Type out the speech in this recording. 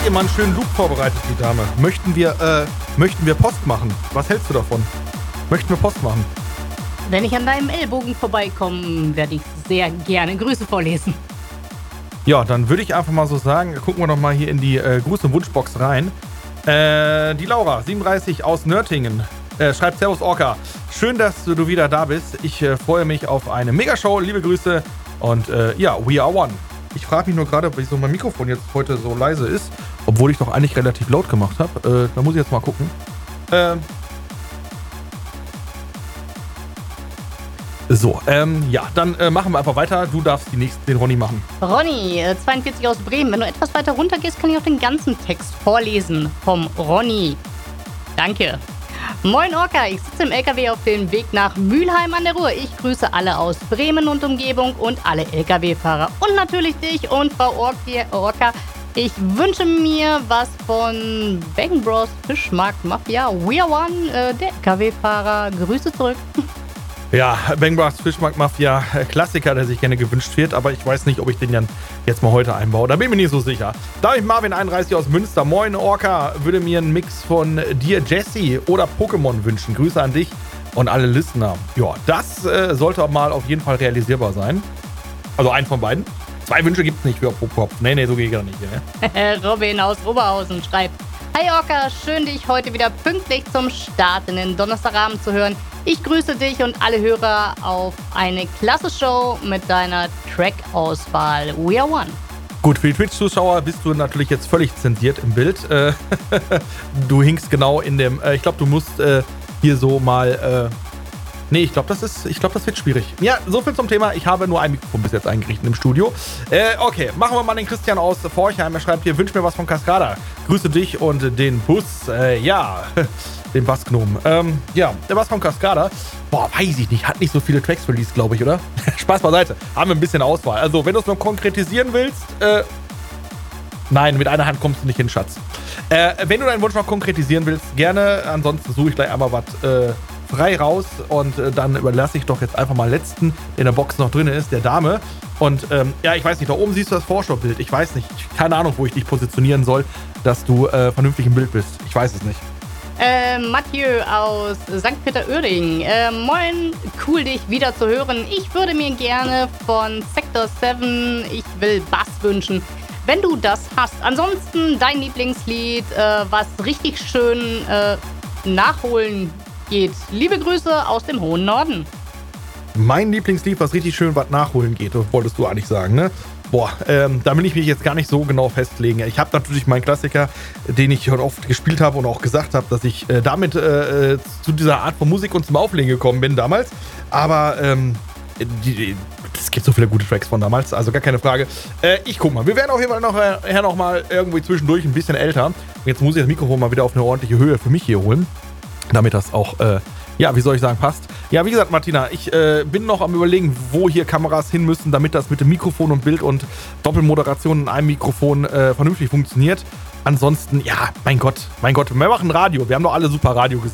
ihr mal einen schönen Loop vorbereitet, die Dame. Möchten wir Post machen? Was hältst du davon? Möchten wir Post machen? Wenn ich an deinem Ellbogen vorbeikomme, werde ich sehr gerne Grüße vorlesen. Ja, dann würde ich einfach mal so sagen, gucken wir doch mal hier in die Gruß- und Wunschbox rein. Die Laura, 37 aus Nörtingen, schreibt Servus Orca. Schön, dass du wieder da bist. Ich freue mich auf eine Megashow. Liebe Grüße und ja, we are one. Ich frage mich nur gerade, wieso mein Mikrofon jetzt heute so leise ist, obwohl ich doch eigentlich relativ laut gemacht habe. Da muss ich jetzt mal gucken. So, ja, dann machen wir einfach weiter. Du darfst den Ronny machen. Ronny, 42 aus Bremen. Wenn du etwas weiter runter gehst, kann ich auch den ganzen Text vorlesen vom Ronny. Danke. Moin Orca, ich sitze im LKW auf dem Weg nach Mülheim an der Ruhr. Ich grüße alle aus Bremen und Umgebung und alle LKW-Fahrer und natürlich dich und Frau Orca. Ich wünsche mir was von Bang Bros Fischmarkt Mafia. We are one, der LKW-Fahrer. Grüße zurück. Ja, Bang Bros Fischmarkt Mafia, Klassiker, der sich gerne gewünscht wird, aber ich weiß nicht, ob ich den dann jetzt mal heute einbaue. Da bin ich mir nicht so sicher. Darf ich Marvin 31 aus Münster. Moin Orca, würde mir einen Mix von dir Jesse oder Pokémon wünschen. Grüße an dich und alle Listener. Ja, das sollte auch mal auf jeden Fall realisierbar sein. Also einen von beiden. 2 Wünsche gibt's nicht für Popcorn. Nee, so geht gar nicht. Ne? Robin aus Oberhausen schreibt: Hi Orca, schön dich heute wieder pünktlich zum Start in den Donnerstagabend zu hören. Ich grüße dich und alle Hörer auf eine klasse Show mit deiner Track-Auswahl. We are one. Gut, für die Twitch-Zuschauer bist du natürlich jetzt völlig zensiert im Bild. Du hinkst genau in dem, ich glaube, du musst hier so mal, nee, ich glaube, das wird schwierig. Ja, so viel zum Thema. Ich habe nur ein Mikrofon bis jetzt eingerichtet im Studio. Okay, machen wir mal den Christian aus Forchheim. Er schreibt hier, wünsch mir was von Cascada. Grüße dich und den Bus. Ja, den Bassgnomen. Ja, der Bass von Cascada. Boah, weiß ich nicht. Hat nicht so viele Tracks released, glaube ich, oder? Spaß beiseite. Haben wir ein bisschen Auswahl. Also, wenn du es noch konkretisieren willst, nein, mit einer Hand kommst du nicht hin, Schatz. Wenn du deinen Wunsch noch konkretisieren willst, gerne. Ansonsten suche ich gleich einmal was frei raus und dann überlasse ich doch jetzt einfach mal letzten, der in der Box noch drin ist, der Dame. Und ja, ich weiß nicht, da oben siehst du das Vorschaubild. Ich weiß nicht, keine Ahnung, wo ich dich positionieren soll, dass du vernünftig im Bild bist. Ich weiß es nicht. Mathieu aus St. Peter-Öhring. Moin, cool dich wieder zu hören. Ich würde mir gerne von Sector 7 Ich will Bass wünschen, wenn du das hast. Ansonsten dein Lieblingslied, was richtig schön nachholen geht. Liebe Grüße aus dem hohen Norden. Mein Lieblingslied, was richtig schön was nachholen geht, wolltest du eigentlich sagen, ne? Boah, da will ich mich jetzt gar nicht so genau festlegen. Ich habe natürlich meinen Klassiker, den ich schon oft gespielt habe und auch gesagt habe, dass ich damit zu dieser Art von Musik und zum Auflegen gekommen bin damals. Aber es gibt so viele gute Tracks von damals, also gar keine Frage. Ich guck mal, wir werden auf jeden Fall noch mal irgendwie zwischendurch ein bisschen älter. Jetzt muss ich das Mikrofon mal wieder auf eine ordentliche Höhe für mich hier holen, damit das auch, ja, wie soll ich sagen, passt. Ja, wie gesagt, Martina, ich bin noch am Überlegen, wo hier Kameras hin müssen, damit das mit dem Mikrofon und Bild und Doppelmoderation in einem Mikrofon vernünftig funktioniert. Ansonsten, ja, mein Gott, wir machen Radio. Wir haben doch alle super Radio